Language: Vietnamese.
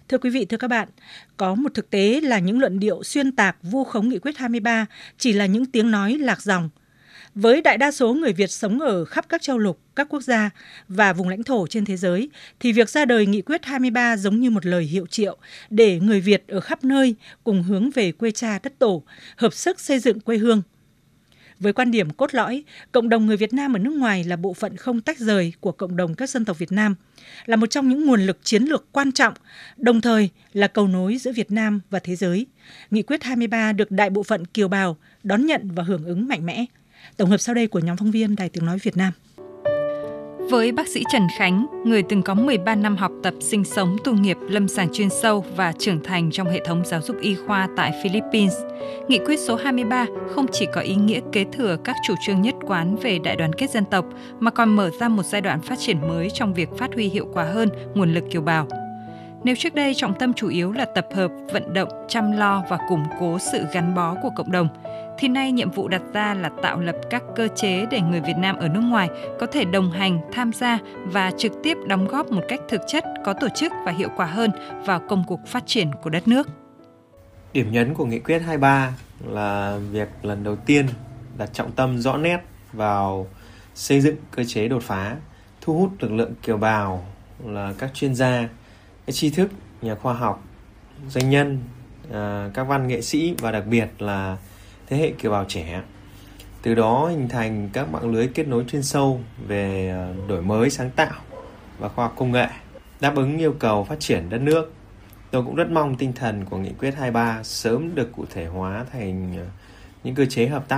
Thưa quý vị, thưa các bạn, có một thực tế là những luận điệu xuyên tạc vu khống Nghị quyết 23 chỉ là những tiếng nói lạc dòng. Với đại đa số người Việt sống ở khắp các châu lục, các quốc gia và vùng lãnh thổ trên thế giới, thì việc ra đời Nghị quyết 23 giống như một lời hiệu triệu để người Việt ở khắp nơi cùng hướng về quê cha đất tổ, hợp sức xây dựng quê hương. Với quan điểm cốt lõi, cộng đồng người Việt Nam ở nước ngoài là bộ phận không tách rời của cộng đồng các dân tộc Việt Nam, là một trong những nguồn lực chiến lược quan trọng, đồng thời là cầu nối giữa Việt Nam và thế giới. Nghị quyết 23 được đại bộ phận kiều bào đón nhận và hưởng ứng mạnh mẽ. Tổng hợp sau đây của nhóm phóng viên Đài Tiếng Nói Việt Nam. Với bác sĩ Trần Khánh, người từng có 13 năm học tập, sinh sống, tu nghiệp, lâm sàng chuyên sâu và trưởng thành trong hệ thống giáo dục y khoa tại Philippines, Nghị quyết số 23 không chỉ có ý nghĩa kế thừa các chủ trương nhất quán về đại đoàn kết dân tộc, mà còn mở ra một giai đoạn phát triển mới trong việc phát huy hiệu quả hơn nguồn lực kiều bào. Nếu trước đây trọng tâm chủ yếu là tập hợp, vận động, chăm lo và củng cố sự gắn bó của cộng đồng, thì nay nhiệm vụ đặt ra là tạo lập các cơ chế để người Việt Nam ở nước ngoài có thể đồng hành, tham gia và trực tiếp đóng góp một cách thực chất, có tổ chức và hiệu quả hơn vào công cuộc phát triển của đất nước. Điểm nhấn của Nghị quyết 23 là việc lần đầu tiên đặt trọng tâm rõ nét vào xây dựng cơ chế đột phá, thu hút lực lượng kiều bào là các chuyên gia, các tri thức, nhà khoa học, doanh nhân, các văn nghệ sĩ và đặc biệt là thế hệ kiều bào trẻ. Từ đó hình thành các mạng lưới kết nối chuyên sâu về đổi mới sáng tạo và khoa học công nghệ, đáp ứng yêu cầu phát triển đất nước. Tôi cũng rất mong tinh thần của Nghị quyết 23 sớm được cụ thể hóa thành những cơ chế hợp tác